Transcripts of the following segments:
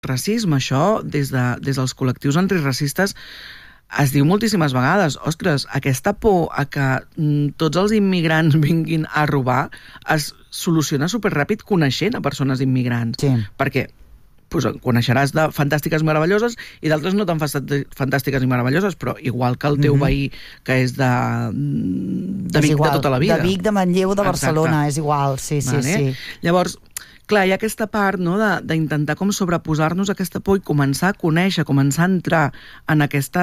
racisme, això, des dels col·lectius antirracistes, es diu moltíssimes vegades, ostres, aquesta por a que tots els immigrants vinguin a robar es soluciona superràpid coneixent a persones immigrants. Sí. Perquè coneixeràs de fantàstiques i meravelloses i d'altres no tan fantàstiques i meravelloses, però igual que el teu veí, que és de Vic de tota la vida. De Vic, de Manlleu, de Barcelona, és igual, sí. Llavors, clar, hi ha aquesta part, no?, d'intentar com sobreposar-nos a aquesta por i començar a conèixer, començar a entrar en aquest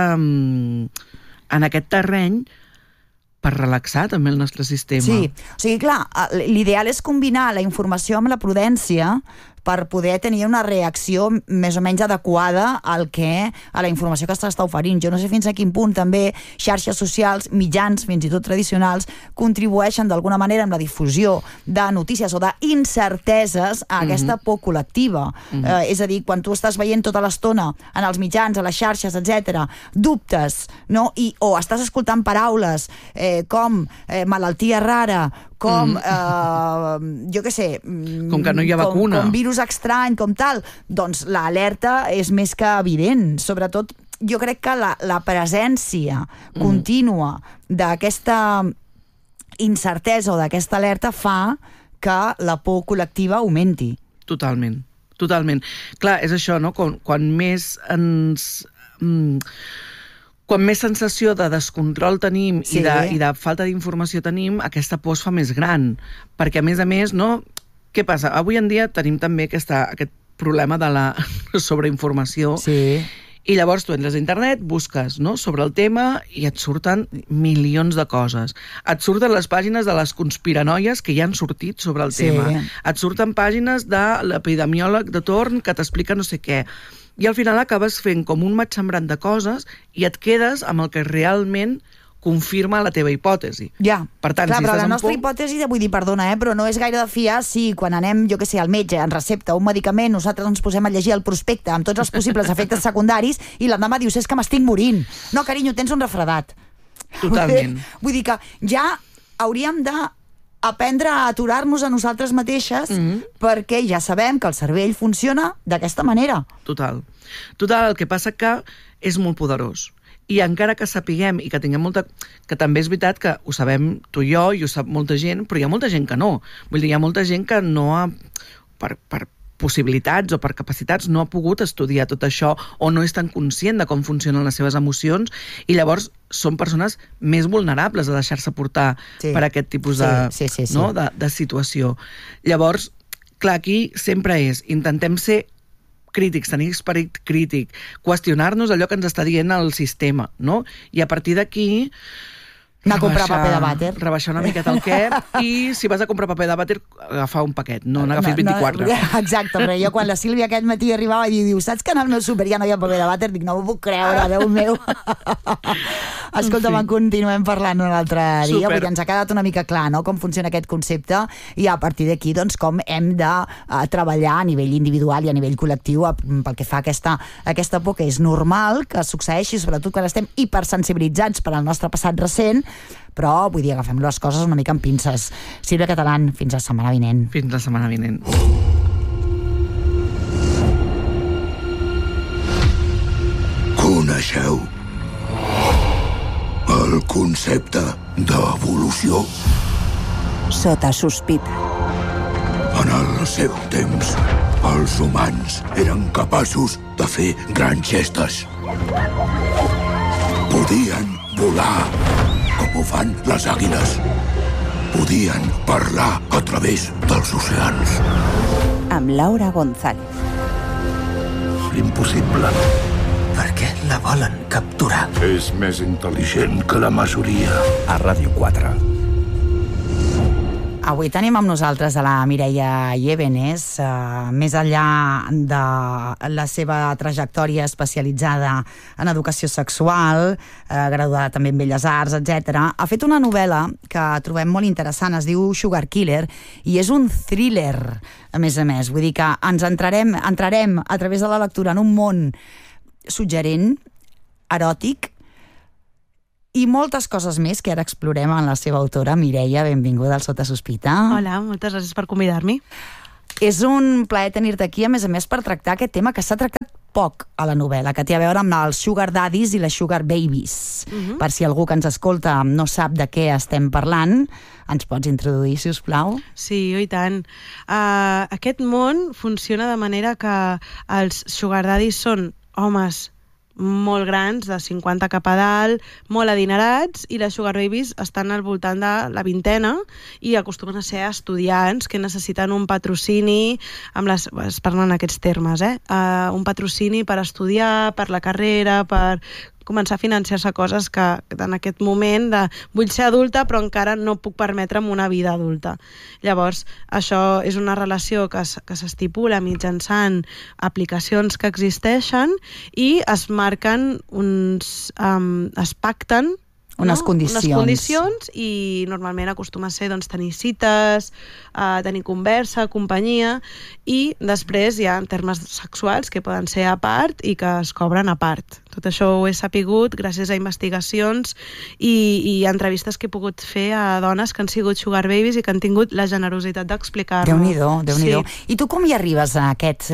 terreny per relaxar també el nostre sistema. Sí, o sigui, clar, l'ideal és combinar la informació amb la prudència per poder tenir una reacció més o menys adequada a la informació que s'està oferint. Jo no sé fins a quin punt també xarxes socials, mitjans, fins i tot tradicionals, contribueixen d'alguna manera amb la difusió de notícies o d'incerteses a aquesta por col·lectiva. És a dir, quan tu estàs veient tota l'estona en els mitjans, a les xarxes, etc., dubtes, no? O estàs escoltant paraules com malaltia rara, com, jo què sé... Com que no hi ha vacuna. Com virus estrany, com tal. Doncs l'alerta és més que evident. Sobretot, jo crec que la presència contínua d'aquesta incertesa o d'aquesta alerta fa que la por col·lectiva augmenti. Totalment. Clar, és això, no? Quan més quan més sensació de descontrol tenim i de falta d'informació tenim, aquesta por es fa més gran. Perquè, a més, no? Què passa? Avui en dia tenim també aquest problema de la sobreinformació. Sí. I llavors tu entres a internet, busques, no?, sobre el tema i et surten milions de coses. Et surten les pàgines de les conspiranoies que ja han sortit sobre el tema. Et surten pàgines de l'epidemiòleg de torn que t'explica no sé què. I al final acabes fent com un matxembrat de coses i et quedes amb el que realment confirma la teva hipòtesi. Ja, per tant, clar, si però estàs la nostra hipòtesi, vull dir, perdona, però no és gaire de fiar si quan anem, jo què sé, al metge, ens recepta un medicament, nosaltres ens posem a llegir el prospecte amb tots els possibles efectes secundaris i l'endemà dius, és que m'estic morint. No, carinyo, tens un refredat. Totalment. Vull dir que ja hauríem d'aprendre a aturar-nos a nosaltres mateixes perquè ja sabem que el cervell funciona d'aquesta manera. Total, el que passa que és molt poderós. I encara que sapiguem i que tinguem molta... Que també és veritat que ho sabem tu i jo, i ho sap molta gent, però hi ha molta gent que no. Vull dir, hi ha molta gent que no ha... Per possibilitats o per capacitats no ha pogut estudiar tot això o no és tan conscient de com funcionen les seves emocions i llavors són persones més vulnerables a deixar-se portar per aquest tipus de situació. Llavors, clar, aquí sempre intentem ser crítics, tenir esperit crític, qüestionar-nos allò que ens està dient el sistema, no? I a partir d'aquí... Anar a comprar paper de vàter. Rebaixar una miqueta el què i si vas a comprar paper de vàter, agafar un paquet, no n'agafis 24. Exacte, però jo quan la Sílvia aquest matí arribava i diu, saps que en el meu súper ja no hi ha paper de vàter? Dic, no ho puc creure, Déu meu. Escolta'm, continuem parlant un altre dia, vull dir, ens ha quedat una mica clar, no?, com funciona aquest concepte i a partir d'aquí, doncs, com hem de treballar a nivell individual i a nivell col·lectiu pel que fa a aquesta por que és normal que succeeixi, sobretot quan estem hipersensibilitzats per al nostre passat recent, però, vull dir, agafem les coses una mica amb pinces. Sílvia Catalán, fins la setmana vinent. Fins la setmana vinent. Coneixeu el concepte d'evolució? Sota sospita. En el seu temps, els humans eren capaços de fer grans gestes. Podien volar com ho fan les àguiles. Podien parlar a través dels oceans. Amb Laura González. Impossible. Per què la volen capturar? És més intel·ligent que la majoria. A Ràdio 4. Avui tenim amb nosaltres a la Mireia Llévenes, més enllà de la seva trajectòria especialitzada en educació sexual, graduada també en Belles Arts, etc. Ha fet una novel·la que trobem molt interessant, es diu Sugar Killer, i és un thriller, a més. Vull dir que ens entrarem a través de la lectura en un món suggerent, eròtic, i moltes coses més que ara explorem en la seva autora. Mireia, benvinguda al Sota Sospita. Hola, moltes gràcies per convidar-me. És un plaer tenir-te aquí, a més, per tractar aquest tema que s'ha tractat poc a la novel·la, que té a veure amb els sugar daddies i les sugar babies. Per si algú que ens escolta no sap de què estem parlant, ens pots introduir, si us plau? Sí, i tant. Aquest món funciona de manera que els sugar daddies són homes molt grans, de 50 cap a dalt, molt adinerats, i les sugar babies estan al voltant de la vintena i acostumen a ser estudiants que necessiten un patrocini, es parlen aquests termes, un patrocini per estudiar, per la carrera, per començar a financiar-se coses que en aquest moment vull ser adulta però encara no puc permetre'm una vida adulta. Llavors, això és una relació que s'estipula mitjançant aplicacions que existeixen i es marquen es pacten unes condicions i normalment acostuma a ser tenir cites, tenir conversa, companyia, i després hi ha termes sexuals que poden ser a part i que es cobren a part. Tot això ho he sapigut gràcies a investigacions i entrevistes que he pogut fer a dones que han sigut sugar babies i que han tingut la generositat d'explicar-ho. Déu-n'hi-do, Déu-n'hi-do. I tu com hi arribes a aquest...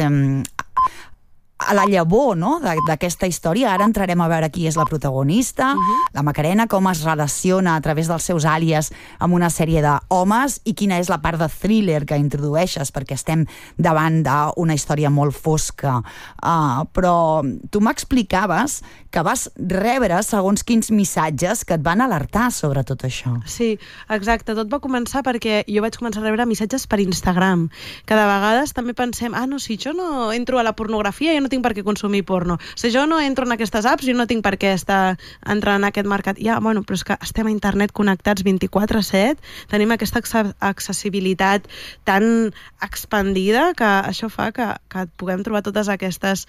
a la llavor, no?, d'aquesta història. Ara entrarem a veure qui és la protagonista, la Macarena, com es relaciona a través dels seus àlies amb una sèrie d'homes i quina és la part de thriller que introdueixes, perquè estem davant d'una història molt fosca. Però tu m'explicaves que vas rebre segons quins missatges que et van alertar sobre tot això. Sí, exacte. Tot va començar perquè jo vaig començar a rebre missatges per Instagram, que de vegades també pensem, si jo no entro a la pornografia, jo no tinc per què consumir porno. Si jo no entro en aquestes apps, jo no tinc per què estar entrant en aquest mercat. Però és que estem a internet connectats 24/7, tenim aquesta accessibilitat tan expandida que això fa que puguem trobar totes aquestes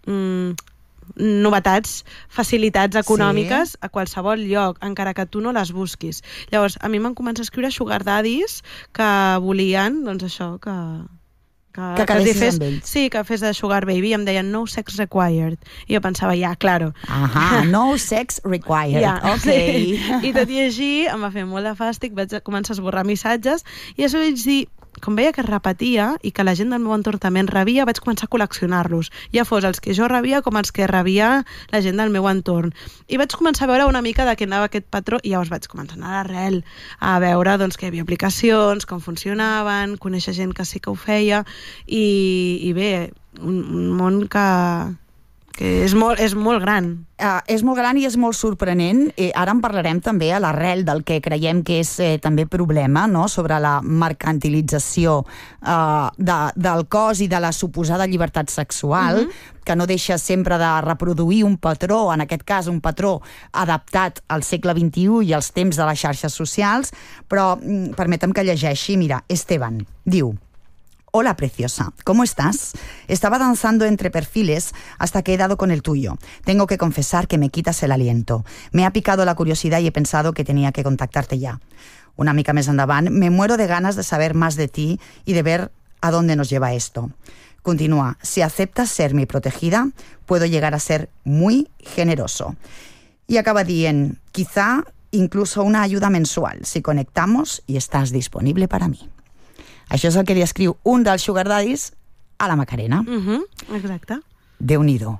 novetats, facilitats econòmiques a qualsevol lloc, encara que tu no les busquis. Llavors, a mi m'han començat a escriure sugar daddies que volien, això, que quedessis amb ells. Sí, que fes de sugar baby, em deien no sex required. I jo pensava, claro. No sex required. Ok. Sí. I tot i així em va fer molt de fàstic, vaig començar a esborrar missatges i això vaig dir, com veia que es repetia i que la gent del meu entorn també en rebia, vaig començar a col·leccionar-los, ja fos els que jo rebia com els que rebia la gent del meu entorn. I vaig començar a veure una mica de què anava aquest patró i llavors vaig començar a anar a l'arrel, a veure que hi havia aplicacions, com funcionaven, conèixer gent que sí que ho feia i bé, un món que és molt gran. És molt gran i és molt sorprenent. Ara en parlarem també a l'arrel del que creiem que és també problema, no?, sobre la mercantilització del cos i de la suposada llibertat sexual, que no deixa sempre de reproduir un patró, en aquest cas un patró adaptat al segle XXI i als temps de les xarxes socials, però permetem que llegeixi. Mira, Esteban diu: Hola, preciosa, ¿cómo estás? Estaba danzando entre perfiles hasta que he dado con el tuyo. Tengo que confesar que me quitas el aliento. Me ha picado la curiosidad y he pensado que tenía que contactarte ya. Una mica més endavant, me muero de ganas de saber más de ti y de ver a dónde nos lleva esto. Continúa, si aceptas ser mi protegida, puedo llegar a ser muy generoso. Y acaba dient, quizá incluso una ayuda mensual, si conectamos y estás disponible para mí. Això és el que li escriu un dels sugar daddies a la Macarena. Exacte. Déu-n'hi-do.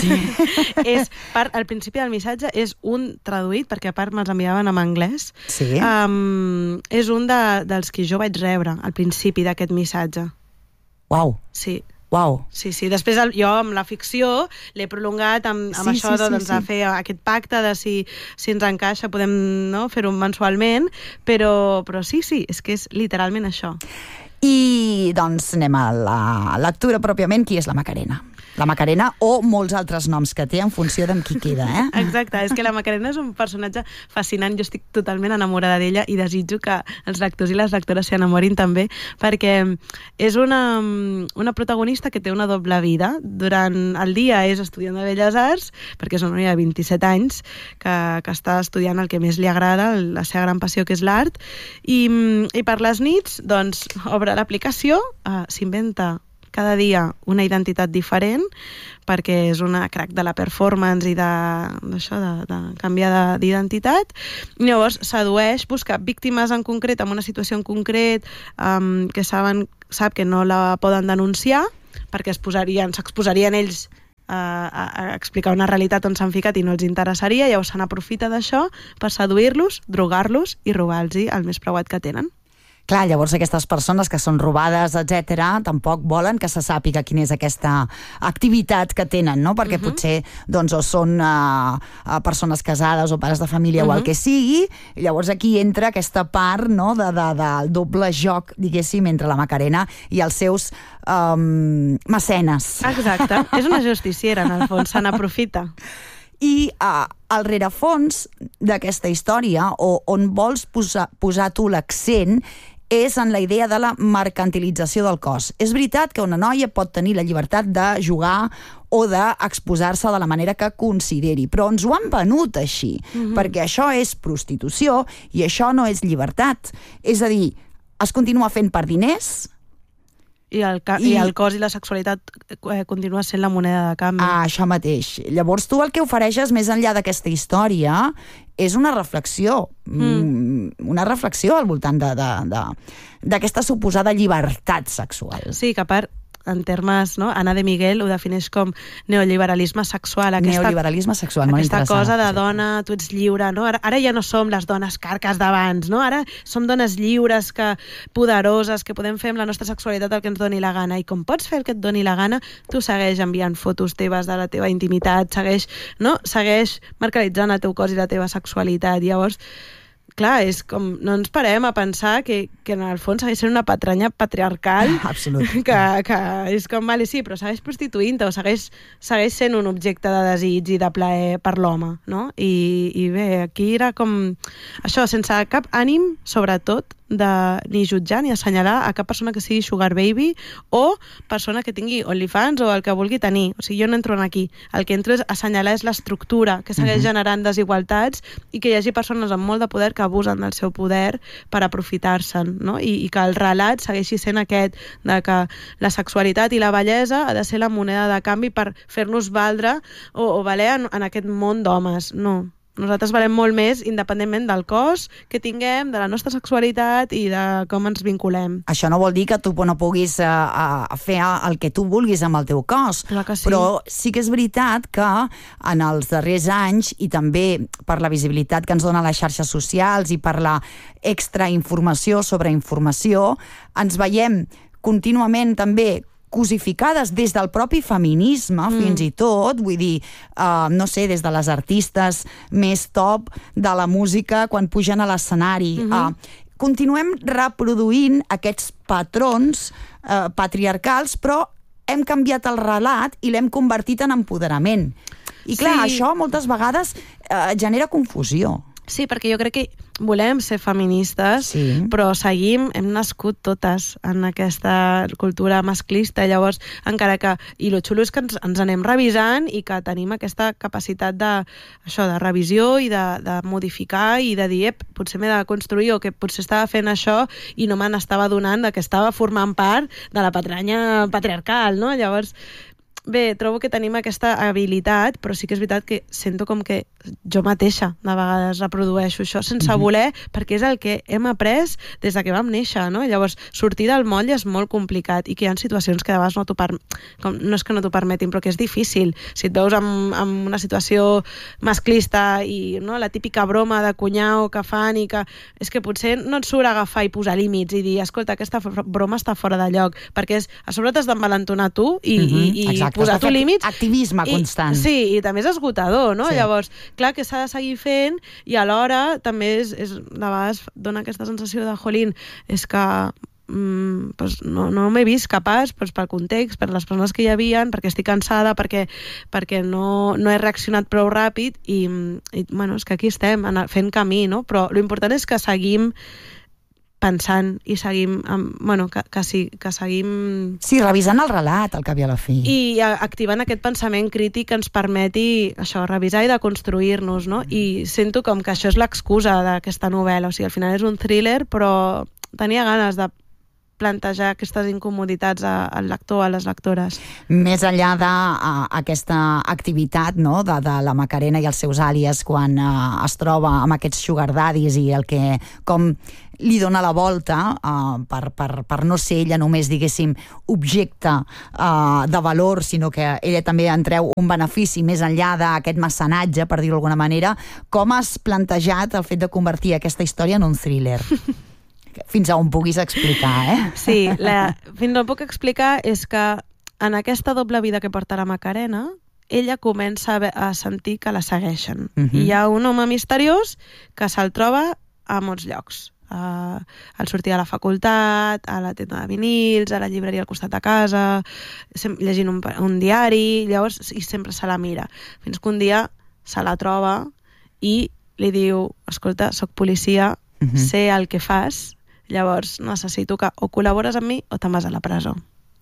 Al principi del missatge és un traduït, perquè a part me'ls enviaven en anglès. Sí. És un dels que jo vaig rebre al principi d'aquest missatge. Uau. Sí. Uau. Sí. Després jo amb la ficció l'he prolongat amb això de fer aquest pacte de si ens encaixa podem fer-ho mensualment, però sí, és que és literalment això. I doncs anem a la lectura pròpiament. Qui és la Macarena? La Macarena o molts altres noms que té en funció d'en qui queda, Exacte, és que la Macarena és un personatge fascinant, jo estic totalment enamorada d'ella i desitjo que els lectors i les lectores s'hi enamorin també, perquè és una protagonista que té una doble vida. Durant el dia és estudiant de Belles Arts, perquè és una noia de 27 anys que està estudiant el que més li agrada, la seva gran passió, que és l'art, i per les nits, doncs, obre l'aplicació, s'inventa cada dia una identitat diferent, perquè és una crack de la performance i de canviar d'identitat. Llavors sedueix, busca víctimes en concret, en una situació en concret, que sap que no la poden denunciar, perquè s'exposarien ells a explicar una realitat on s'han ficat i no els interessaria, llavors se n'aprofita d'això per seduir-los, drogar-los i robar-los el més preuat que tenen. Clar, llavors aquestes persones que són robades, etc., tampoc volen que se sàpiga quina és aquesta activitat que tenen, no? Perquè potser doncs, o són persones casades o pares de família o el que sigui, i llavors aquí entra aquesta part, no?, del doble joc, diguéssim, entre la Macarena i els seus mecenes. Exacte, és una justiciera, en el fons, se n'aprofita. I el rerefons d'aquesta història, o on vols posar tu l'accent, és en la idea de la mercantilització del cos. És veritat que una noia pot tenir la llibertat de jugar o d'exposar-se de la manera que consideri, però ens ho han venut així, perquè això és prostitució i això no és llibertat. És a dir, es continua fent per diners, i el cos i la sexualitat continua sent la moneda de canvi. Això mateix. Llavors tu el que ofereixes més enllà d'aquesta història és una reflexió, una reflexió al voltant d'aquesta suposada llibertat sexual. Sí, que a part, en termes, no? Anna de Miguel ho defineix com neoliberalisme sexual. Neoliberalisme sexual, molt interessant. Aquesta cosa de dona, tu ets lliure, no? Ara ja no som les dones carques d'abans, no? Ara som dones lliures, poderoses, que podem fer amb la nostra sexualitat el que ens doni la gana. I com pots fer el que et doni la gana, tu segueix enviant fotos teves de la teva intimitat, segueix marcalitzant el teu cos i la teva sexualitat. Llavors, clar, és com, no ens parem a pensar que en el fons segueix sent una patranya patriarcal. Absolut. Que és com, vale, sí, però segueix prostituint-te o segueix sent un objecte de desig i de plaer per l'home, no? I bé, aquí era com això, sense cap ànim, sobretot, de ni jutjar ni assenyalar a cap persona que sigui sugar baby o persona que tingui OnlyFans o el que vulgui tenir. O sigui, jo no entro aquí. El que entro és assenyalar és l'estructura que segueix generant desigualtats i que hi hagi persones amb molt de poder que abusen del seu poder per aprofitar-se'n, no? I que el relat segueixi sent aquest de que la sexualitat i la bellesa ha de ser la moneda de canvi per fer-nos valdre o valer en aquest món d'homes. No. Nosaltres valem molt més independentment del cos que tinguem, de la nostra sexualitat i de com ens vinculem. Això no vol dir que tu no puguis fer el que tu vulguis amb el teu cos. Clar que sí. Però sí que és veritat que en els darrers anys, i també per la visibilitat que ens donen les xarxes socials i per la extra informació sobre informació, ens veiem contínuament també cosificades des del propi feminisme, fins i tot, vull dir, no sé, des de les artistes més top de la música quan pugen a l'escenari. Continuem reproduint aquests patrons patriarcals, però hem canviat el relat i l'hem convertit en empoderament. I clar, això moltes vegades genera confusió. Sí, perquè jo crec que volem ser feministes, però hem nascut totes en aquesta cultura masclista, llavors encara que, i lo xulo és que ens anem revisant i que tenim aquesta capacitat de revisió i de modificar i de dir, potser m'he de construir o que potser estava fent això i no me n'estava adonant que estava formant part de la patranya patriarcal, no? Llavors, bé, trobo que tenim aquesta habilitat, però sí que és veritat que sento com que jo mateixa de vegades reprodueixo això sense voler, perquè és el que hem après des de que vam néixer, no? Llavors, sortir del moll és molt complicat i que hi ha situacions que de vegades no és que no t'ho permetin, però que és difícil. Si et veus en una situació masclista i la típica broma de cunyau que fan i que és que potser no et surt agafar i posar límits i dir, escolta, aquesta broma està fora de lloc, perquè a sobre t'has d'envalentonar tu i posar tu límits. Activisme constant. Sí, i també és esgotador, no? Llavors, clar que s'ha de seguir fent i alhora també de vegades dona aquesta sensació de jolín, és que no m'he vist capaç pel context, per les persones que hi havia, perquè estic cansada, perquè no he reaccionat prou ràpid i és que aquí estem fent camí, no? Però l'important és que seguim pensant i seguim, que seguim... Sí, revisant el relat, al cap i a la fi. I activant aquest pensament crític que ens permeti revisar i de construir-nos, no? I sento com que això és l'excusa d'aquesta novel·la. O sigui, al final és un thriller, però tenia ganes de pensar, de revisar, de construir-me, no? I sento com que això és l'excusa d'aquesta novel·la. I sento com que això és l'excusa d'aquesta novel·la. O sigui, al final és un thriller, però tenia ganes de pensar, de revisar, de construir-nos, no? I sento com que això és l'excusa d'aquesta novel·la. O sigui, al final és un thriller, però tenia ganes de plantejar aquestes incomoditats al lector, a les lectores. Més enllà d'aquesta activitat, no?, de la Macarena i els seus àlies quan es troba amb aquests sugar daddies i el que com li dona la volta per no ser ella només, diguéssim, objecte de valor, sinó que ella també en treu un benefici més enllà d'aquest mecenatge, per dir-ho d'alguna manera. Com has plantejat el fet de convertir aquesta història en un thriller? Fins a on puguis explicar, Sí, fins on puc explicar és que en aquesta doble vida que porta la Macarena, ella comença a sentir que la segueixen. I hi ha un home misteriós que se'l troba a molts llocs. Al sortir de la facultat, a la tenda de vinils, a la llibreria al costat de casa, llegint un diari, llavors, i sempre se la mira. Fins que un dia se la troba i li diu: escolta, soc policia, sé el que fas, llavors necessito que o col·labores amb mi o te'n vas a la presó.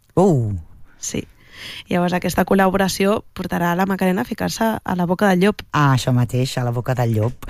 Sí. Llavors aquesta col·laboració portarà la Macarena a ficar-se a la boca del llop. Això mateix, a la boca del llop.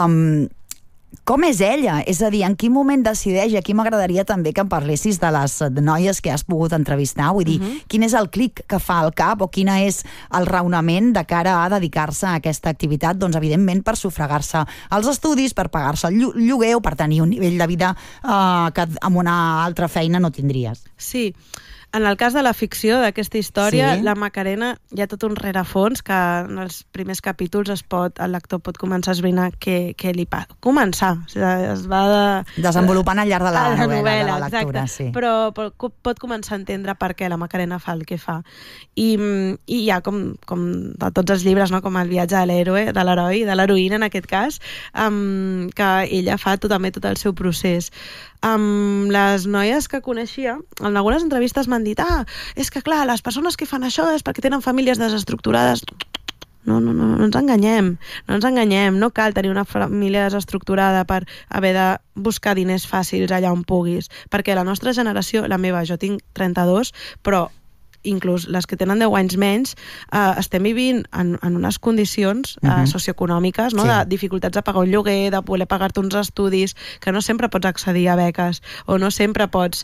Com és ella? És a dir, en quin moment decideix? Aquí m'agradaria també que em parlessis de les noies que has pogut entrevistar. Vull dir, quin és el clic que fa al cap o quina és el raonament de cara a dedicar-se a aquesta activitat? Doncs, evidentment, per sufragar-se els estudis, per pagar-se el lloguer o per tenir un nivell de vida que amb una altra feina no tindries. Sí. En el cas de la ficció d'aquesta història, la Macarena, hi ha tot un rerefons que en els primers capítols el lector pot començar a esbrinar què li passa. Començar, o sigui, es va desenvolupant al llarg de la novel·la, de la lectura. Exacte. Sí. Però pot començar a entendre per què la Macarena fa el que fa. I hi ha, com de tots els llibres, no? Com el viatge de l'heroi, de l'heroïna en aquest cas, que ella fa també tot el seu procés. Amb les noies que coneixia, en algunes entrevistes m'han dit: és que clar, les persones que fan això és perquè tenen famílies desestructurades. No ens enganyem, no cal tenir una família desestructurada per haver de buscar diners fàcils allà on puguis, perquè la nostra generació, la meva, jo tinc 32, però inclús les que tenen 10 anys menys, estem vivint en unes condicions socioeconòmiques, no? De dificultats de pagar un lloguer, de poder pagar-te uns estudis, que no sempre pots accedir a beques, o no sempre pots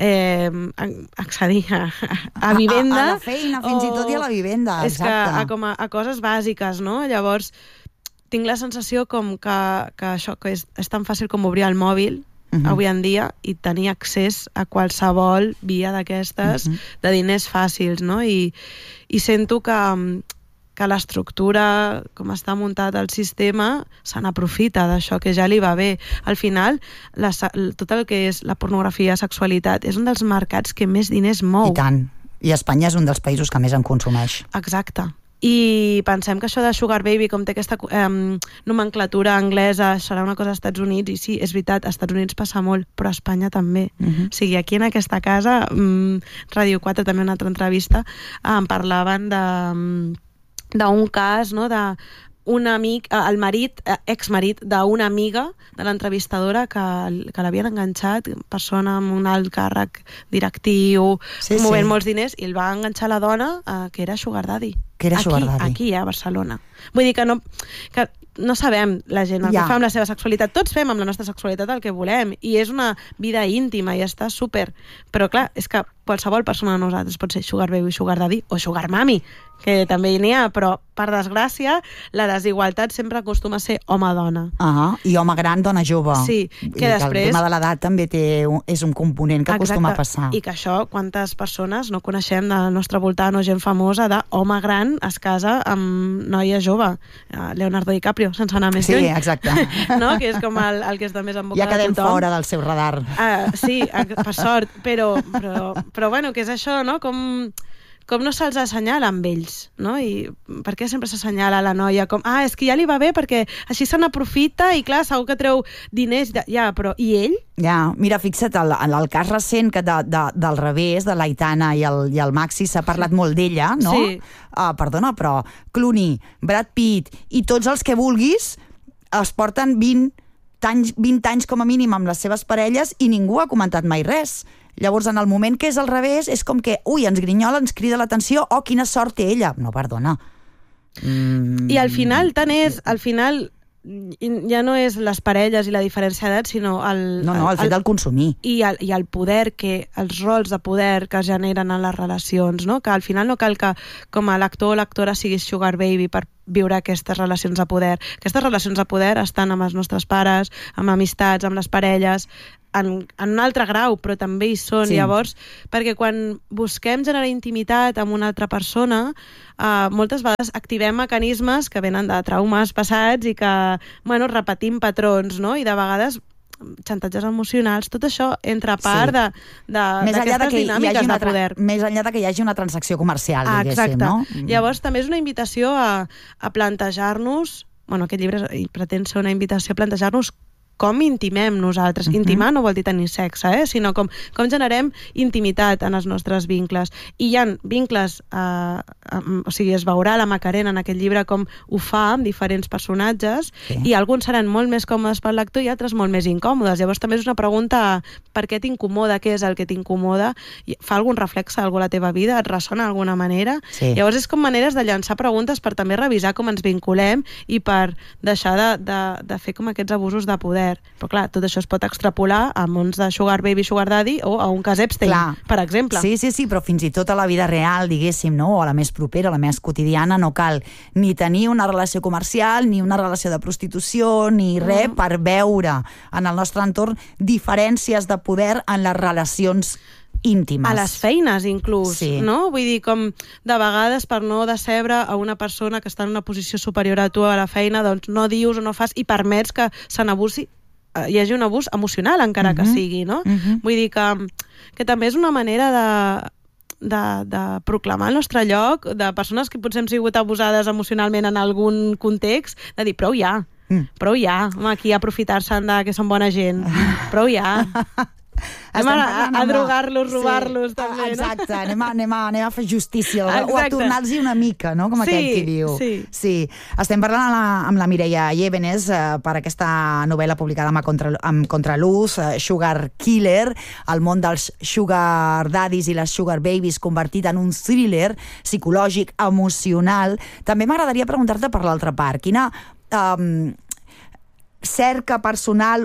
accedir a vivenda. A la feina, fins i tot i a la vivenda, exacte. És que a coses bàsiques, no? Llavors, tinc la sensació com que això que és tan fàcil com obrir el mòbil avui en dia i tenir accés a qualsevol via d'aquestes de diners fàcils, no? I sento que l'estructura, com està muntat el sistema, se n'aprofita d'això, que ja li va bé. Al final, tot el que és la pornografia, sexualitat, és un dels mercats que més diners mou. I tant. I Espanya és un dels països que més en consumeix. Exacte. I pensem que això de Sugar Baby, com té aquesta nomenclatura anglesa, serà una cosa als Estats Units, i sí, és veritat, als Estats Units passa molt, però a Espanya també. O sigui, aquí en aquesta casa, Ràdio 4, també una altra entrevista, em parlaven d'un cas, no?, un amic, el marit, exmarit d'una amiga de l'entrevistadora que l'havien enganxat, persona amb un alt càrrec directiu, movent molts diners, i el va enganxar la dona que era Sugar Daddy. Que era Sugar Daddy. Aquí, a Barcelona. Vull dir que no sabem la gent el que fa amb la seva sexualitat. Tots fem amb la nostra sexualitat el que volem, i és una vida íntima i està súper. Però clar, és que qualsevol persona de nosaltres pot ser Sugar Baby, Sugar Daddy o Sugar Mami, que també n'hi ha, però per desgràcia la desigualtat sempre acostuma a ser home-dona. I home gran, dona jove. Sí, que després... El tema de l'edat també és un component que acostuma a passar. I que això, quantes persones no coneixem del nostre voltant o gent famosa d'home gran es casa amb noia jove. Leonardo DiCaprio, sense anar més lluny. Sí, exacte. No? Que és com el que està més en boca de tothom. Ja quedem fora del seu radar. Sí, per sort, però bueno, que és això, no? Com no se'ls assenyala amb ells, no? I per què sempre s'assenyala la noia com, és que ja li va bé perquè així se n'aprofita i clar, segur que treu diners, ja, però i ell? Ja, mira, fixa't, en el cas recent que del revés, de l'Aitana i el Maxi, s'ha parlat molt d'ella, no? Sí. Perdona, però Clooney, Brad Pitt i tots els que vulguis es porten 20 anys com a mínim amb les seves parelles i ningú ha comentat mai res. Llavors, en el moment que és al revés, és com que, ens grinyola, ens crida l'atenció, quina sort té ella. No, perdona. I al final, tant és, al final, ja no és les parelles i la diferència d'edat, sinó el fet del consumir. I el poder, els rols de poder que es generen en les relacions, no? Que al final no cal que com a l'actor o l'actora siguis sugar baby per viure aquestes relacions de poder. Aquestes relacions de poder estan amb els nostres pares, amb amistats, amb les parelles, en un altre grau, però també hi són. Sí. Llavors, perquè quan busquem generar intimitat amb una altra persona, moltes vegades activem mecanismes que venen de traumes passats i que, repetim patrons, no? I de vegades xantatges emocionals, tot això entra a part d'aquestes dinàmiques de poder. Més enllà de que hi hagi una transacció comercial, diguéssim, no? Llavors també és una invitació a plantejar-nos, aquest llibre pretén ser una invitació a plantejar-nos com intimem nosaltres. Intimar no vol dir tenir sexe, sinó com generem intimitat en els nostres vincles. I hi ha vincles, es veurà la Macarena en aquest llibre com ho fa amb diferents personatges, i alguns seran molt més còmodes per l'actor i altres molt més incòmodes. Llavors també és una pregunta, per què t'incomoda, què és el que t'incomoda? Fa algun reflex a algú a la teva vida? Et ressona d'alguna manera? Sí. Llavors és com maneres de llançar preguntes per també revisar com ens vinculem i per deixar de fer com aquests abusos de poder. Però clar, tot això es pot extrapolar a mons de sugar baby, sugar daddy o a un cas Epstein, per exemple. Sí, però fins i tot a la vida real, diguéssim, no? O a la més propera, a la més quotidiana, no cal ni tenir una relació comercial, ni una relació de prostitució, ni res, per veure en el nostre entorn diferències de poder en les relacions íntimes. A les feines, inclús, no? Vull dir, com de vegades per no decebre a una persona que està en una posició superior a tu a la feina, doncs no dius o no fas i permets que se n'abusi, hi hagi un abús emocional, encara que sigui, no? Vull dir que també és una manera de proclamar el nostre lloc, de persones que potser hem sigut abusades emocionalment en algun context, de dir, prou ja, aquí a aprofitar-se'n de que són bona gent, prou ja. A drogar-los, robar-los, també, no? Exacte, anem a fer justícia, o a tornar-los una mica, no? Com aquell qui diu. Sí. Estem parlant amb la Mireia Llévenes per aquesta novel·la publicada amb Contraluz, Sugar Killer, el món dels sugar daddies i les sugar babies convertit en un thriller psicològic, emocional. També m'agradaria preguntar-te per l'altra part, quina cerca personal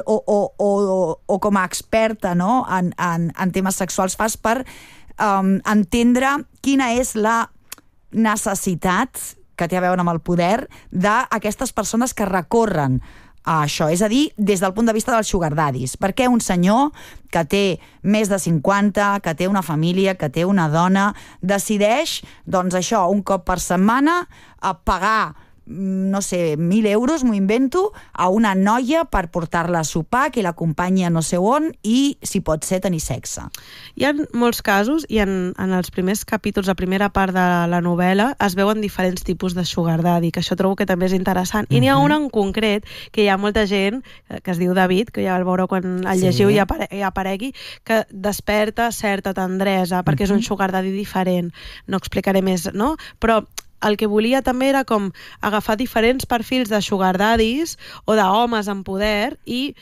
o com a experta, no? en temes sexuals fas per entendre quina és la necessitat que té a veure amb el poder d'aquestes persones que recorren a això, és a dir, des del punt de vista dels sugar daddies. Per què un senyor que té més de 50, que té una família, que té una dona, decideix, doncs això, un cop per setmana, a pagar no sé, 1.000 euros, m'ho invento, a una noia per portar-la a sopar, que l'acompanyi a no sé on i, si pot ser, tenir sexe. Hi ha molts casos, i en els primers capítols, la primera part de la novel·la, es veuen diferents tipus de sugar daddy, que això trobo que també és interessant. I n'hi ha una en concret, que hi ha molta gent, que es diu David, que ja el veureu quan el llegiu i aparegui, que desperta certa tendresa, perquè és un sugar daddy diferent. No explicaré més, no? Però el que volia també era com agafar diferents perfils de sugar daddies o d'homes en poder i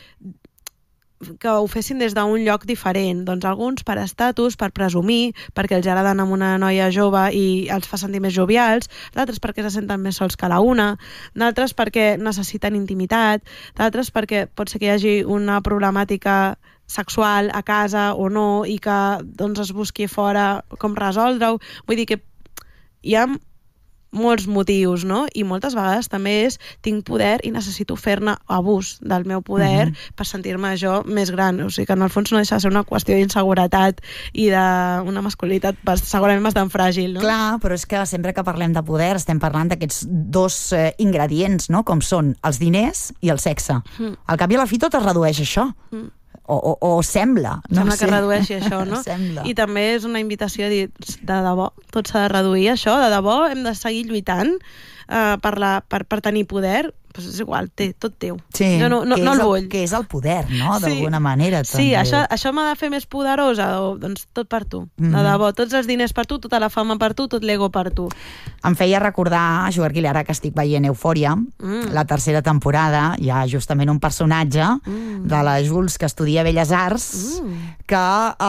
que ho fessin des d'un lloc diferent. Doncs alguns per estatus, per presumir, perquè els agraden amb una noia jove i els fa sentir més jovials, d'altres perquè se senten més sols que la una, d'altres perquè necessiten intimitat, d'altres perquè pot ser que hi hagi una problemàtica sexual a casa o no i que doncs es busqui fora com resoldre-ho. Vull dir que hi ha molts motius, no? I moltes vegades també és tinc poder i necessito fer-ne abús del meu poder per sentir-me jo més gran. O sigui que en el fons no deixa de ser una qüestió d'inseguretat i d'una masculinitat segurament bastant fràgil, no? Clar, però és que sempre que parlem de poder estem parlant d'aquests dos ingredients, no? Com són els diners i el sexe. Al cap i a la fi tot es redueix a això. O sembla. Sembla que redueixi això, no? Sembla. I també és una invitació a dir, de debò, tot s'ha de reduir això, de debò hem de seguir lluitant per tenir poder, doncs és igual, tot teu. Sí, jo no el vull. Que és el poder, no? D'alguna manera. Sí, això m'ha de fer més poderosa, doncs tot per tu. De debò, tots els diners per tu, tota la fama per tu, tot l'ego per tu. Em feia recordar, Sugar Killer, ara que estic veient Eufòria, la tercera temporada, hi ha justament un personatge de la Jules que estudia Belles Arts que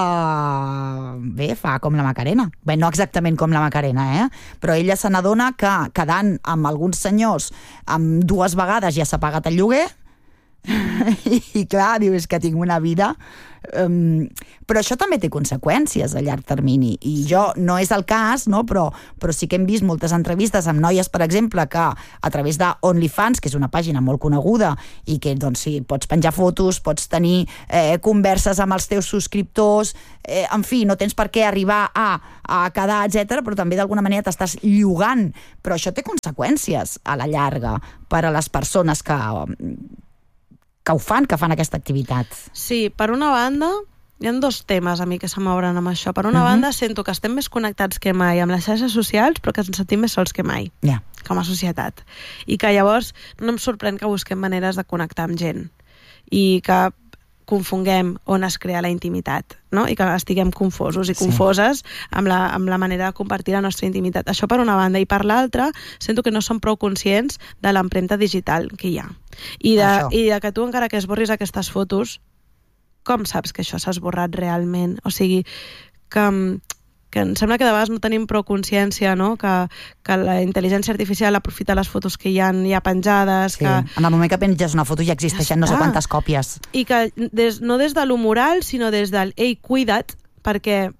bé, fa com la Macarena. Bé, no exactament com la Macarena, però ella se n'adona que quedant amb alguns senyors amb dues vegades ja s'ha pagat el lloguer, i clar, dius que tinc una vida, però això també té conseqüències a llarg termini, i jo, no és el cas, no? Però sí que hem vist moltes entrevistes amb noies, per exemple, que a través de OnlyFans, que és una pàgina molt coneguda i que doncs sí, pots penjar fotos, pots tenir converses amb els teus subscriptors, en fi, no tens per què arribar a quedar, etc, però també d'alguna manera t'estàs llogant, però això té conseqüències a la llarga per a les persones que ho fan, que fan aquesta activitat. Sí, per una banda, hi ha dos temes a mi que se m'obren amb això. Per una banda, sento que estem més connectats que mai amb les xarxes socials, però que ens sentim més sols que mai, com a societat. I que llavors no em sorprèn que busquem maneres de connectar amb gent i que confonguem on es crea la intimitat, no? I que estiguem confosos i confoses amb la manera de compartir la nostra intimitat. Això per una banda. I per l'altra, sento que no som prou conscients de l'empremta digital que hi ha. I de que tu, encara que esborris aquestes fotos, com saps que això s'ha esborrat realment? O sigui, que em sembla que de vegades no tenim prou consciència, no? Que la intel·ligència artificial aprofita les fotos que hi ha penjades. Sí. En el moment que penges una foto ja existeixen no sé quantes còpies. I que no des de lo moral, sinó des del ei, cuida't, perquè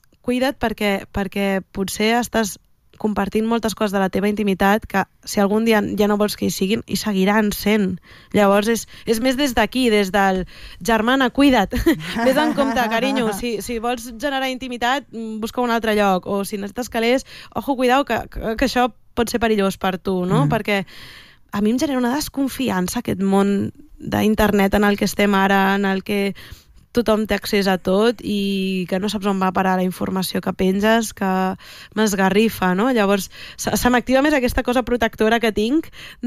potser estàs compartint moltes coses de la teva intimitat que si algun dia ja no vols que hi siguin, hi seguiran sent. Llavors és més des d'aquí, des del germana, cuida't, vés en compte, carinyo, si vols generar intimitat, busca un altre lloc, o si necessites calés, ojo, cuidao, que això pot ser perillós per tu, no? Perquè a mi em genera una desconfiança aquest món d'internet en el que estem ara, en el que tothom té accés a tot i que no saps on va parar la informació que penges, que m'esgarrifa, no? Llavors, se m'activa més aquesta cosa protectora que tinc.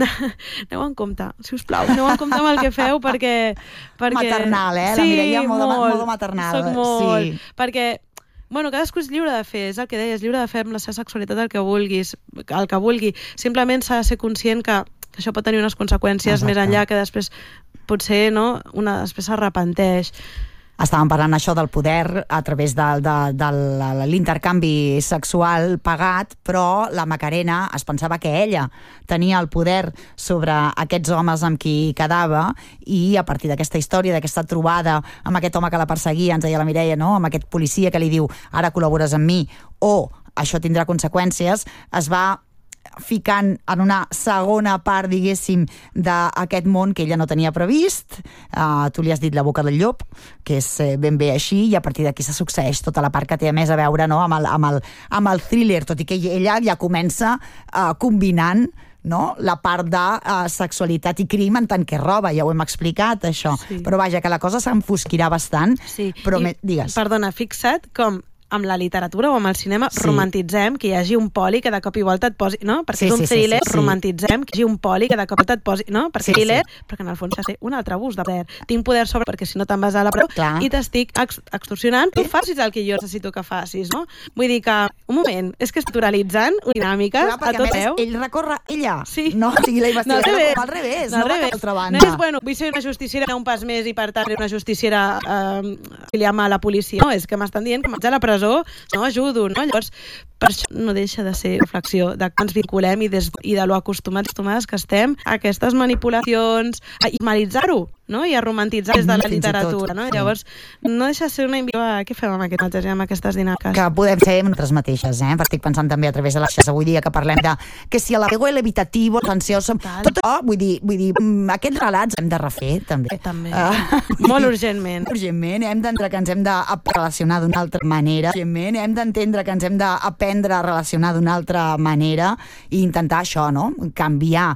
Aneu en compte, sisplau, aneu en compte amb el que feu, perquè... Maternal, la Mireia, molt maternal. Soc molt, sí. Perquè cadascú és lliure de fer, és el que deia, és lliure de fer amb la seva sexualitat el que vulgui. Simplement s'ha de ser conscient que això pot tenir unes conseqüències més enllà, que després potser després s'arrepenteix. Estàvem parlant això del poder a través de l'intercanvi sexual pagat, però la Macarena es pensava que ella tenia el poder sobre aquests homes amb qui quedava, i a partir d'aquesta història, d'aquesta trobada amb aquest home que la perseguia, ens deia la Mireia, no? Amb aquest policia que li diu ara col·labores amb mi, o això tindrà conseqüències, es va ficant en una segona part, diguéssim, d'aquest món que ella no tenia previst. Tu li has dit la boca del llop, que és ben bé així, i a partir d'aquí se succeeix tota la part que té més a veure, no? amb el thriller, tot i que ella ja comença combinant, no? La part de sexualitat i crim en tant que roba, ja ho hem explicat, això. Sí. Però vaja, que la cosa s'enfosquirà bastant. Sí. Però digues. Perdona, fixa't com amb la literatura o amb el cinema romantitzem que hi hagi un poli que de cop i volta et posi... No? Perquè és un thriller, romantitzem que hi hagi un poli que de cop i volta et posi... No? Perquè thriller, però que en el fons ha de ser un altre abús de poder. Tinc poder sobre, perquè si no te'n vas a la presó i t'estic extorsionant, tu facis el que jo necessito que facis, no? Vull dir que, un moment, és que es naturalitzant dinàmiques a tot arreu. Ell recorre ella. Sí. No, o sigui, la investigació al revés. No va cap altra banda. No és, vull ser una justiciera un pas més i per tant una justiciera afiliar-me a la policia. No, és que m'estan dient que vaig a la presó no ajudo, no? Llavors, per això no deixa de ser reflexió de que ens vinculem i de lo acostumats que estem a aquestes manipulacions, a normalitzar-ho, no? I a romantitzar des de la literatura, no? Llavors, no deixa de ser una invitació. Què fem amb aquestes dinàmiques? Que podem fer nosaltres mateixes, Estic pensant també a través de les xarxes avui dia que parlem de que si l'apego és l'evitativo, l'atenció, tot això, vull dir, aquests relats hem de refer, també. Molt urgentment. Urgentment, hem d'entendre que ens hem de relacionar d'una altra manera, hem d'entendre que ens hem d'aprendre a relacionar d'una altra manera i intentar això, no? Canviar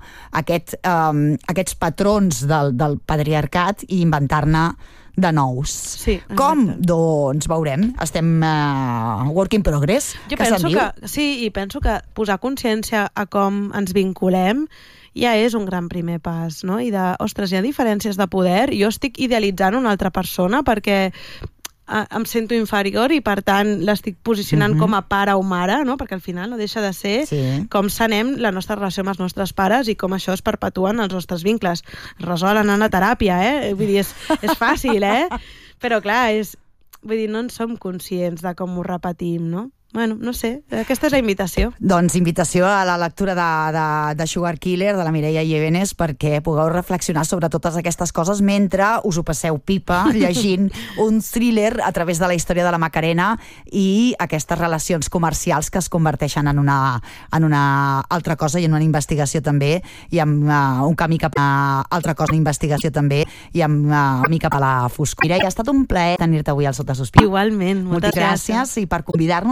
aquests patrons del patriarcat i inventar-ne de nous. Sí, com? Doncs veurem. Estem work in progress. Jo penso que sí, i penso que posar consciència a com ens vinculem ja és un gran primer pas, no? I ostres, hi ha diferències de poder. Jo estic idealitzant una altra persona perquè em sento inferior i per tant l'estic posicionant com a pare o mare, no? Perquè al final no deixa de ser com sanem la nostra relació amb els nostres pares i com això es perpetua en els nostres vincles. Resol anant a teràpia, Vull dir, és fàcil, Però clar, vull dir, no en som conscients de com ho repetim, no? bueno, no sé, aquesta és la invitació. Doncs invitació a la lectura de Sugar Killer, de la Mireia Llévenes, perquè pugueu reflexionar sobre totes aquestes coses mentre us ho passeu pipa llegint un thriller a través de la història de la Macarena i aquestes relacions comercials que es converteixen en una altra cosa i en una investigació també, i amb un camí cap a altra cosa, una investigació també, i amb un camí cap a la foscor. Mireia, ha estat un plaer tenir-te avui al Sota Sospita. Igualment, moltes gràcies. I per convidar-nos